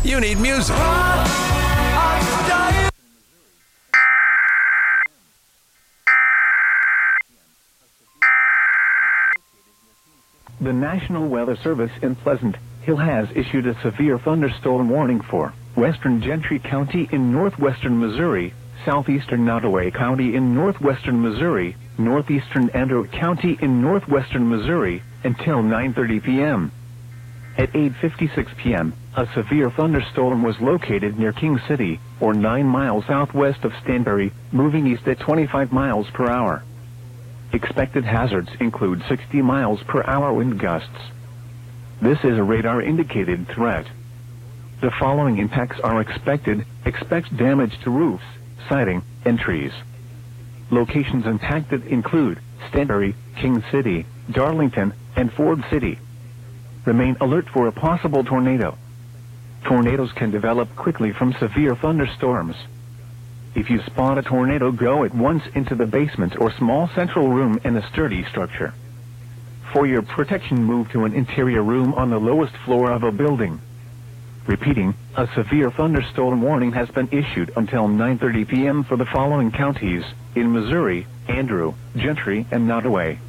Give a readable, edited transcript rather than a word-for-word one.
You need music. The National Weather Service in Pleasant Hill has issued a severe thunderstorm warning for western Gentry County in northwestern Missouri, southeastern Nottoway County in northwestern Missouri, northeastern Andrew County in northwestern Missouri, until 9:30 p.m. At 8:56 p.m., a severe thunderstorm was located near King City, or 9 miles southwest of Stanberry, moving east at 25 miles per hour. Expected hazards include 60 miles per hour wind gusts. This is a radar-indicated threat. The following impacts are expected. Expect damage to roofs, siding, and trees. Locations impacted include Stanberry, King City, Darlington, and Ford City. Remain alert for a possible tornado. Tornadoes can develop quickly from severe thunderstorms. If you spot a tornado, go at once into the basement or small central room in a sturdy structure. For your protection, move to an interior room on the lowest floor of a building. Repeating, a severe thunderstorm warning has been issued until 9:30 p.m. for the following counties in Missouri: Andrew, Gentry, and Nottoway.